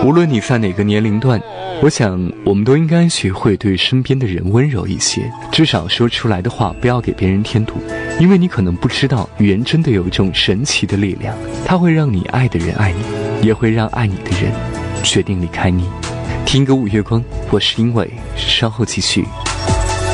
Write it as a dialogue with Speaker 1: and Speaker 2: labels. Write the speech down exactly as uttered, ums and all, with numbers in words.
Speaker 1: 无论你在哪个年龄段，我想我们都应该学会对身边的人温柔一些，至少说出来的话不要给别人添堵。因为你可能不知道，语言真的有一种神奇的力量，它会让你爱的人爱你，也会让爱你的人决定离开你。听歌五月光，我是因为，稍后继续。